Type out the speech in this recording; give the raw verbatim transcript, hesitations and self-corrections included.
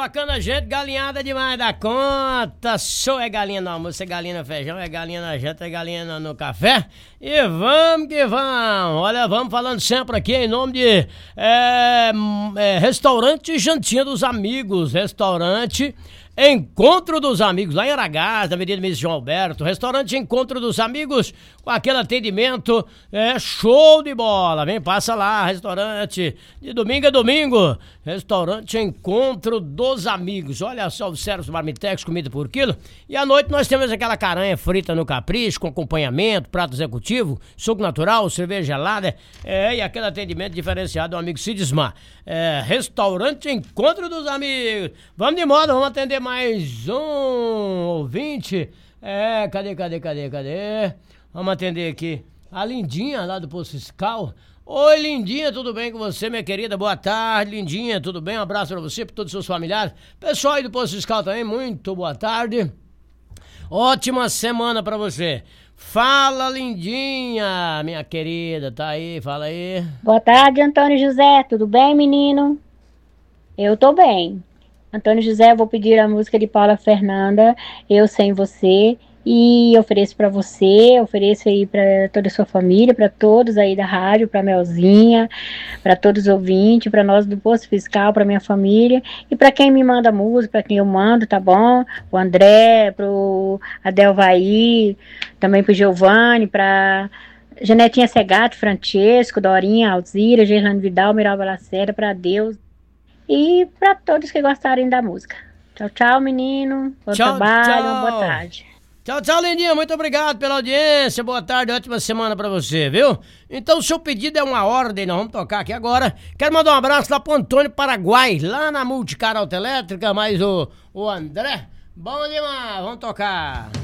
bacana, gente, galinhada demais da conta. Sou é galinha no almoço, é galinha no feijão, é galinha na janta, é galinha no, no café. E vamos que vamos. Olha, vamos falando sempre aqui em nome de é, é, Restaurante Jantinha dos Amigos. Restaurante Encontro dos Amigos, lá em Aragás, na Avenida Miss João Alberto. Restaurante Encontro dos Amigos, com aquele atendimento é, show de bola. Vem, passa lá, restaurante de domingo a domingo. Restaurante Encontro dos Amigos. Olha só, os servos marmitex, comida por quilo. E à noite nós temos aquela caranha frita no capricho, com acompanhamento, prato executivo, suco natural, cerveja gelada. É, e aquele atendimento diferenciado do amigo Cidismar. É, Restaurante Encontro dos Amigos. Vamos de moda, vamos atender mais um ouvinte. É, cadê, cadê, cadê, cadê? Vamos atender aqui a Lindinha lá do Posto Fiscal. Oi, Lindinha, tudo bem com você, minha querida? Boa tarde, Lindinha, tudo bem? Um abraço pra você, pra todos os seus familiares. Pessoal aí do Posto Fiscal também, muito boa tarde. Ótima semana pra você. Fala, Lindinha, minha querida, tá aí, fala aí. Boa tarde, Antônio José, tudo bem, menino? Eu tô bem. Antônio José, eu vou pedir a música de Paula Fernanda, Eu Sem Você, e ofereço para você, ofereço aí para toda a sua família, para todos aí da rádio, para Melzinha, para todos os ouvintes, para nós do Posto Fiscal, para minha família, e para quem me manda música, para quem eu mando, tá bom? O André, pro Adelvaí, também pro Giovanni, para Janetinha Segato, Francesco, Dorinha, Alzira, Gerlane Vidal, Miralva Lacerda, para Deus, e para todos que gostarem da música. Tchau, tchau, menino. Bom Tchau, trabalho, tchau. boa tarde. Tchau, tchau, Lindinha. Muito obrigado pela audiência. Boa tarde, ótima semana pra você, viu? Então, o seu pedido é uma ordem, nós vamos tocar aqui agora. Quero mandar um abraço lá pro Antônio Paraguai, lá na Multicar Autoelétrica, mais o, o André. Bom demais, vamos tocar.